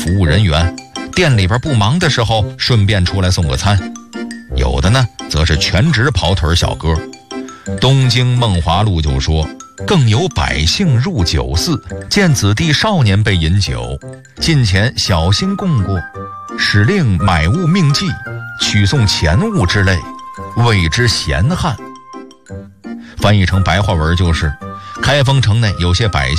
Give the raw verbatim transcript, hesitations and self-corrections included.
服务人员，店里边不忙的时候顺便出来送个餐。有的呢则是全职跑腿小哥。东京梦华录就说，更有百姓入酒肆，见子弟少年被饮酒，近前小心供过，使令买物命祭，取送钱物之类，谓之闲汉。翻译成白话文就是，开封城内有些百姓